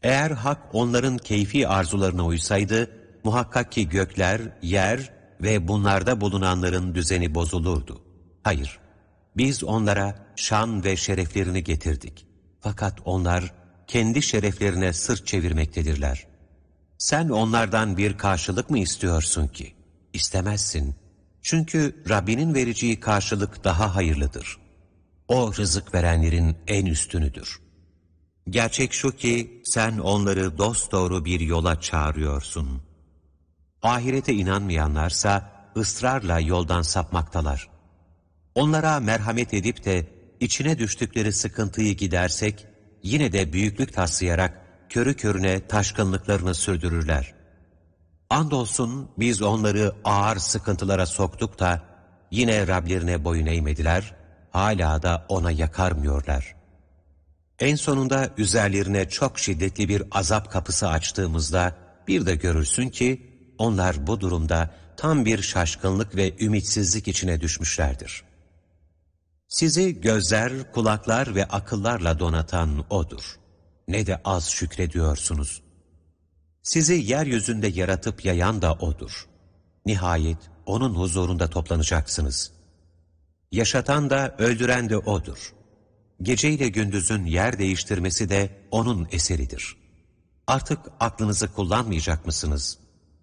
Eğer hak onların keyfi arzularına uysaydı, muhakkak ki gökler, yer ve bunlarda bulunanların düzeni bozulurdu. Hayır, biz onlara şan ve şereflerini getirdik. Fakat onlar kendi şereflerine sırt çevirmektedirler. Sen onlardan bir karşılık mı istiyorsun ki? İstemezsin. Çünkü Rabbinin vereceği karşılık daha hayırlıdır. O rızık verenlerin en üstünüdür. Gerçek şu ki sen onları dosdoğru bir yola çağırıyorsun. Ahirete inanmayanlarsa ısrarla yoldan sapmaktalar. Onlara merhamet edip de içine düştükleri sıkıntıyı gidersek, yine de büyüklük taslayarak körü körüne taşkınlıklarını sürdürürler. Andolsun biz onları ağır sıkıntılara soktuk da yine Rablerine boyun eğmediler, hala da ona yakarmıyorlar. En sonunda üzerlerine çok şiddetli bir azap kapısı açtığımızda bir de görürsün ki onlar bu durumda tam bir şaşkınlık ve ümitsizlik içine düşmüşlerdir. Sizi gözler, kulaklar ve akıllarla donatan O'dur. Ne de az şükrediyorsunuz. Sizi yeryüzünde yaratıp yayan da O'dur. Nihayet O'nun huzurunda toplanacaksınız. Yaşatan da öldüren de O'dur. Geceyle gündüzün yer değiştirmesi de O'nun eseridir. Artık aklınızı kullanmayacak mısınız?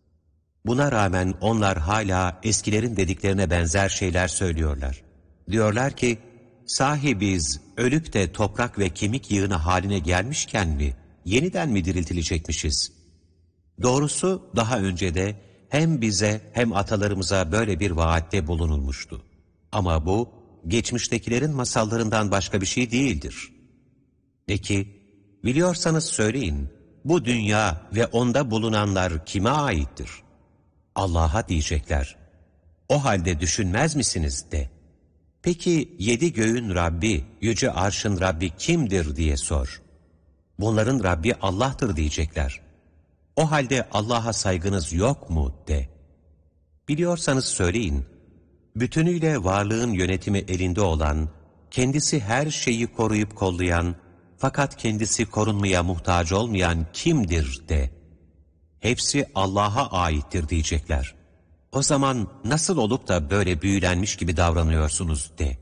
Buna rağmen onlar hala eskilerin dediklerine benzer şeyler söylüyorlar. Diyorlar ki, sahi biz ölüp de toprak ve kemik yığını haline gelmişken mi, yeniden mi diriltilecekmişiz? Doğrusu daha önce de hem bize hem atalarımıza böyle bir vaatte bulunulmuştu. Ama bu, geçmiştekilerin masallarından başka bir şey değildir. De ki, biliyorsanız söyleyin, bu dünya ve onda bulunanlar kime aittir? Allah'a diyecekler. O halde düşünmez misiniz de. Peki 7 göğün Rabbi, yüce arşın Rabbi kimdir diye sor. Bunların Rabbi Allah'tır diyecekler. O halde Allah'a saygınız yok mu de. Biliyorsanız söyleyin, bütünüyle varlığın yönetimi elinde olan, kendisi her şeyi koruyup kollayan, fakat kendisi korunmaya muhtaç olmayan kimdir de. Hepsi Allah'a aittir diyecekler. O zaman nasıl olup da böyle büyülenmiş gibi davranıyorsunuz de.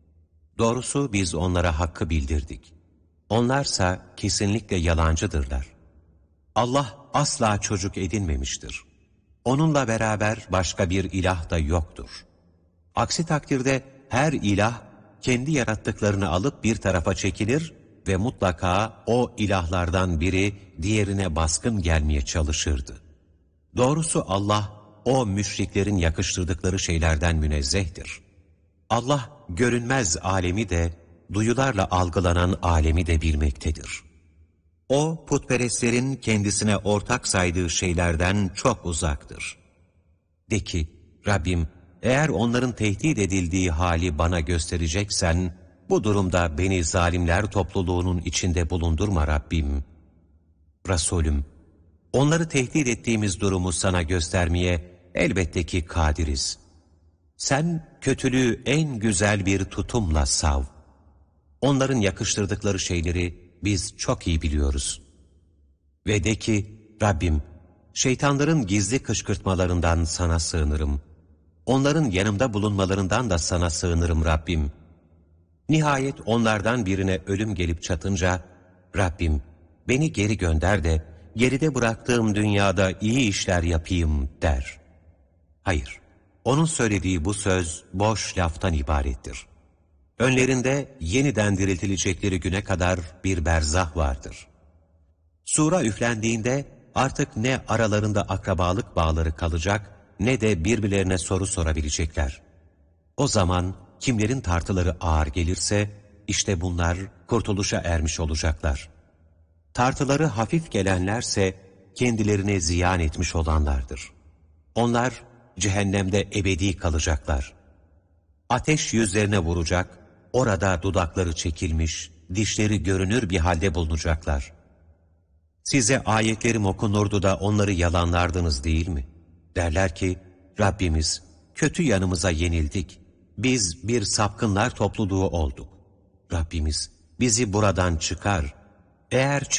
Doğrusu biz onlara hakkı bildirdik. Onlarsa kesinlikle yalancıdırlar. Allah asla çocuk edinmemiştir. Onunla beraber başka bir ilah da yoktur. Aksi takdirde her ilah kendi yarattıklarını alıp bir tarafa çekilir ve mutlaka o ilahlardan biri diğerine baskın gelmeye çalışırdı. Doğrusu Allah o müşriklerin yakıştırdıkları şeylerden münezzehtir. Allah görünmez alemi de, duyularla algılanan alemi de bilmektedir. O putperestlerin kendisine ortak saydığı şeylerden çok uzaktır. De ki, Rabbim, eğer onların tehdit edildiği hali bana göstereceksen, bu durumda beni zalimler topluluğunun içinde bulundurma Rabbim. Resulüm, onları tehdit ettiğimiz durumu sana göstermeye elbette ki kadiriz. Sen kötülüğü en güzel bir tutumla sav. Onların yakıştırdıkları şeyleri biz çok iyi biliyoruz. Ve de ki, Rabbim, şeytanların gizli kışkırtmalarından sana sığınırım. Onların yanımda bulunmalarından da sana sığınırım Rabbim. Nihayet onlardan birine ölüm gelip çatınca, Rabbim beni geri gönder de geride bıraktığım dünyada iyi işler yapayım der. Hayır, onun söylediği bu söz boş laftan ibarettir. Önlerinde yeniden diriltilecekleri güne kadar bir berzah vardır. Sura üflendiğinde artık ne aralarında akrabalık bağları kalacak ne de birbirlerine soru sorabilecekler. O zaman kimlerin tartıları ağır gelirse işte bunlar kurtuluşa ermiş olacaklar. Tartıları hafif gelenlerse kendilerini ziyan etmiş olanlardır. Onlar cehennemde ebedi kalacaklar. Ateş yüzlerine vuracak, orada dudakları çekilmiş, dişleri görünür bir halde bulunacaklar. Size ayetlerim okunurdu da onları yalanlardınız değil mi? Derler ki, Rabbimiz kötü yanımıza yenildik. Biz bir sapkınlar topluluğu olduk. Rabbimiz bizi buradan çıkar. Eğer